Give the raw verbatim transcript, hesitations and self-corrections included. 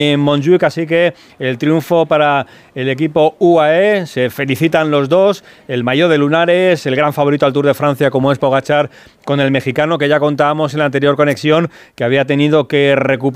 en Montjuic, así que el triunfo para el equipo U A E, se felicitan los dos, el maillot de Lunares, el gran favorito al Tour de Francia como es Pogačar, con el mexicano que ya contábamos en la anterior conexión, que había tenido que recuperar